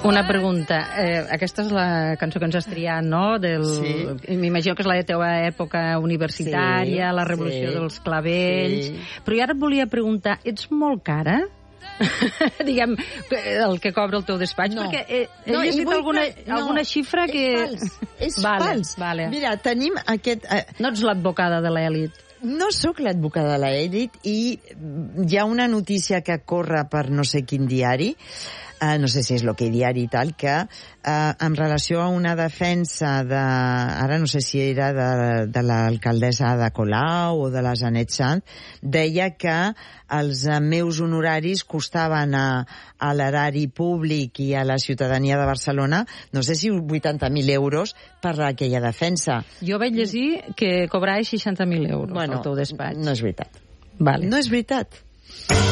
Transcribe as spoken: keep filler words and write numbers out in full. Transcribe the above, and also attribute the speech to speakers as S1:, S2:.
S1: Una pregunta. Eh, aquesta és la cançó que ens has triat, no? Del... Sí. M'imagino que és la de teva època universitària, sí, la revolució sí. dels clavells... Sí. Però jo ara et volia preguntar, ets molt cara? Diguem, el que cobra el teu despatx, no. perquè he, he no, llegit alguna, que... no, alguna xifra que...
S2: És fals, és
S1: vale,
S2: fals.
S1: Vale.
S2: Mira, tenim aquest... Uh...
S1: No ets l'advocada de l'elit.
S2: No sóc l'advocada de l'elit i hi ha una notícia que corre per no sé quin diari, Uh, no sé si és l'Ok Diari i tal, que uh, en relació a una defensa de... Ara no sé si era de, de l'alcaldessa Ada Colau o de la Janet Sanz, deia que els meus honoraris costaven a, a l'erari públic i a la ciutadania de Barcelona, no sé si vuitanta mil euros per aquella defensa.
S1: Jo vaig llegir que cobrava seixanta mil euros bueno, al teu despatx.
S2: No és veritat.
S1: Vale.
S2: No és veritat.